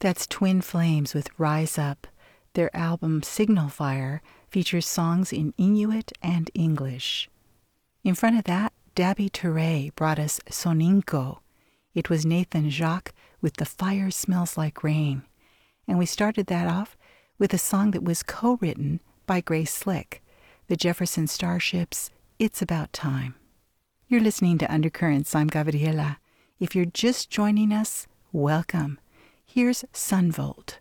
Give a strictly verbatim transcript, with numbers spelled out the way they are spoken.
That's Twin Flames with Rise Up. Their album Signal Fire features songs in Inuit and English. In front of that, Dabby Touré brought us Soninco. It was Nathan Jacques with The Fire Smells Like Rain. And we started that off with a song that was co-written by Grace Slick, the Jefferson Starships' It's About Time. You're listening to Undercurrents. I'm Gabriela. If you're just joining us, welcome. Here's Sunvolt.